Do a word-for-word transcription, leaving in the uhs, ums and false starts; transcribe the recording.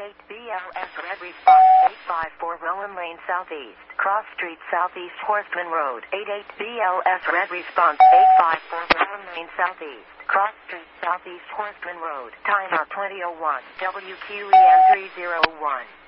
eight B L S red response eight five four Rowan Lane Southeast, Cross Street Southeast Horstman Road. eight eight B L S red response eight five four Rowan Lane Southeast, Cross Street Southeast Horstman Road. Timeout twenty oh one. W Q E N three oh one.